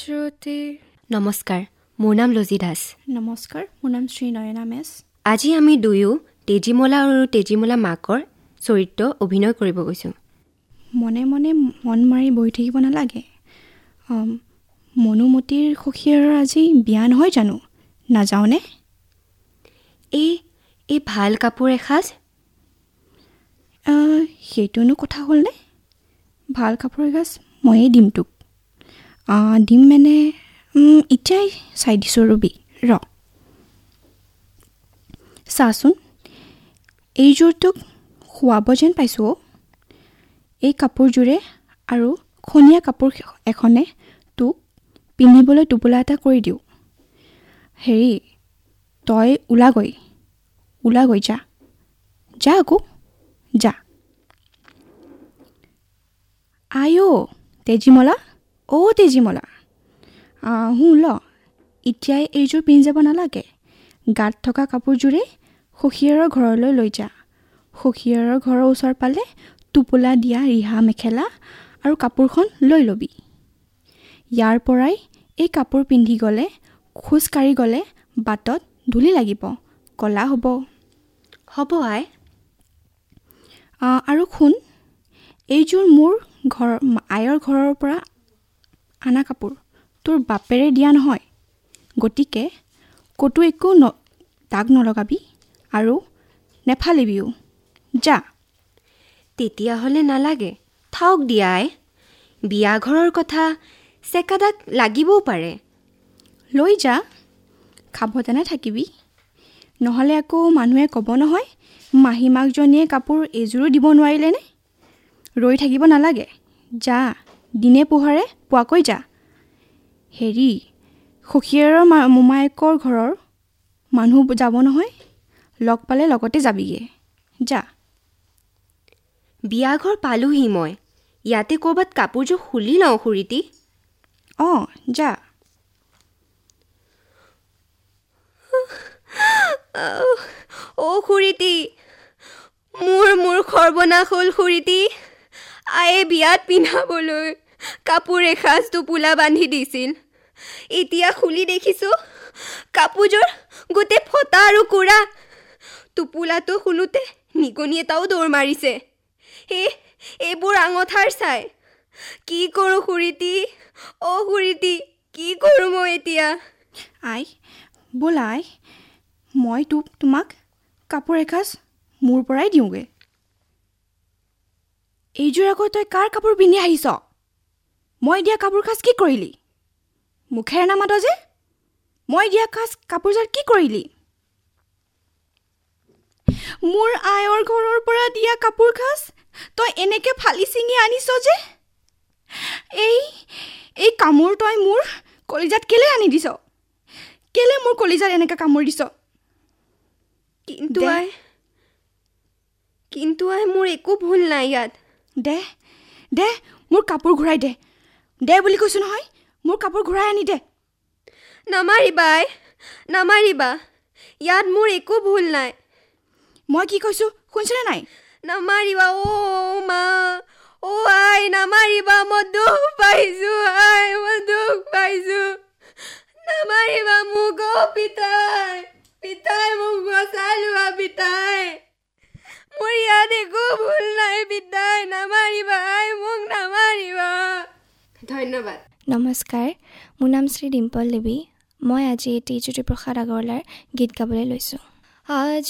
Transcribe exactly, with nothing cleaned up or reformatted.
শ্ৰুতি নমস্কাৰ, মোৰ নাম লজি দাস। নমস্কাৰ, মোৰ নাম শ্ৰী নয়না মেছ। আজি আমি দুয়ো তেজীমলা আৰু তেজীমলা মাকৰ চৰিত্ৰ অভিনয় কৰিব গৈছোঁ। মনে মনে মন মাৰি বহি থাকিব নালাগে। মনুমতীৰ সখীয়াৰৰ আজি বিয়া নহয় জানো? নাযাওঁনে? এই এই ভাল কাপোৰ এসাঁজ। সেইটোনো কথা হ'লনে? ভাল কাপোৰ এসাঁজ ময়েই দিম তোক। দিম মানে এতিয়াই চাই দিছোঁ ৰবি ৰ চাচোন, এইযোৰ তোক খুৱাব যেন পাইছোঁ। অ' এই কাপোৰযোৰে আৰু খনীয়া কাপোৰ এখনে তোক পিন্ধিবলৈ টোপোলা এটা কৰি দিওঁ। হেৰি, তই ওলাগৈ ওলাগৈ যা যা আকৌ যা। আই অ' তেজীমলা, অ' তেজীমলা, শুন ল, এতিয়াই এইযোৰ পিন্ধি যাব নালাগে। গাত থকা কাপোৰযোৰে সখীয়াৰৰ ঘৰলৈ লৈ যা। সখীয়াৰৰ ঘৰৰ ওচৰ পালে টোপোলা দিয়া ৰিহা মেখেলা আৰু কাপোৰখন লৈ ল'বি। ইয়াৰ পৰাই এই কাপোৰ পিন্ধি গ'লে, খোজকাঢ়ি গ'লে বাটত ধূলি লাগিব, ক'লা হ'ব। হ'ব আই। আৰু শুন, এইযোৰ মোৰ ঘৰ আইৰ ঘৰৰ পৰা আনা কাপোৰ, তোৰ বাপেৰে দিয়া নহয়। গতিকে ক'তো একো ন দাগ নলগাবি আৰু নেফালিবিও, যা। তেতিয়াহ'লে নালাগে, থাওক দিয়া আই। বিয়া ঘৰৰ কথা, চেকা দাগ লাগিবও পাৰে। লৈ যা, সাৱধানে থাকিবি, নহ'লে আকৌ মানুহে ক'ব নহয় মাহী মাকজনীয়ে কাপোৰ এযোৰো দিব নোৱাৰিলেনে। ৰৈ থাকিব নালাগে, যা, দিনে পোহৰে পোৱাকৈ যা। হেৰি, সখীয়াৰৰ মোমায়েকৰ ঘৰৰ মানুহ যাব নহয়, লগ পালে লগতে যাবিগে, যা। বিয়া ঘৰ পালোহি মই, ইয়াতে ক'ৰবাত কাপোৰযোৰ খুলি লওঁ খুৰীটি। অঁ, যা। অ' খুৰীটি, মোৰ মোৰ সৰ্বনাশ হ'ল খুৰীটি। আয়ে বিয়াত পিন্ধাবলৈ কাপোৰ এসাঁজ টোপোলা বান্ধি দিছিল। এতিয়া খুলি দেখিছোঁ কাপোৰযোৰ গোটেই ফটা আৰু কুৰা। টোপোলাটো খুলোতে নিগনি এটাও দৌৰ মাৰিছে। এই এইবোৰ আঙঠাৰ চাই। কি কৰোঁ খুৰীটি, অ' খুৰীটি, কি কৰোঁ মই এতিয়া? আই ব'ল আই, মই তোক তোমাক কাপোৰ এসাঁজ মোৰ পৰাই দিওঁগৈ। এইযোৰ আকৌ তই কাৰ কাপোৰ পিন্ধি আহিছ? মই দিয়া কাপোৰ সাজ কি কৰিলি? মুখেৰে নামাত যে, মই দিয়া সাজ কাপোৰযোৰ কি কৰিলি? মোৰ আইৰ ঘৰৰ পৰা দিয়া কাপোৰ সাজ তই এনেকে ফালি ছিঙি আনিছ যে। এই এই কামোৰ তই মোৰ কলিজাত কেলে আনি দিছ? কেলে মোৰ কলিজাত এনেকে কামোৰ দিছ? কিন্তু আই কিন্তু আই মোৰ একো ভুল নাই ইয়াত। দে দে মোৰ কাপোৰ ঘূৰাই দে, দে বুলি কৈছোঁ নহয়, মোৰ কাপোৰ ঘূৰাই আনি দে। নামাৰিবা আই, নামাৰিবা, ইয়াত মোৰ একো ভুল নাই। মই কি কৈছোঁ শুনিছনে নাই? নামাৰিবা, অ' মা, অ' আই নামাৰিবা, মই দুখ পাইছোঁ আই, মই দুখ পাইছোঁ। নামাৰিবা মোক, অ' পিতাই, পিতাই মোক বচাই লোৱা পিতাই। মোৰ ইয়াত একো ভুল নাই পিতাই, নামাৰিবা আই, মোক নামাৰিবা। ধন্যবাদ। নমস্কাৰ, মোৰ নাম শ্ৰী ডিম্পল দেৱী। মই আজি তেজজ্যোতি প্ৰসাদ আগৰৱালাৰ গীত গাবলৈ লৈছোঁ। আজ